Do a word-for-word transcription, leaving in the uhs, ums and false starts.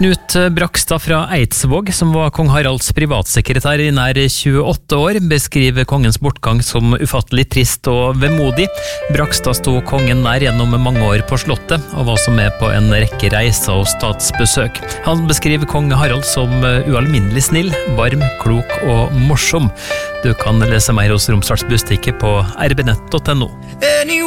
Knut Brakstad fra Eidsvåg, som var kong Haralds privatsekretær i nær tjueåtte år, beskriver kongens bortgang som ufattelig trist og vemodig. Brakstad sto kongen nær gjennom mange år på slottet, og var også med på en rekke reiser og statsbesøk. Han beskriver kong Harald som ualminnelig snill, varm, klok og morsom. Du kan lese mer hos Romsdals Budstikke på r b nett punktum no.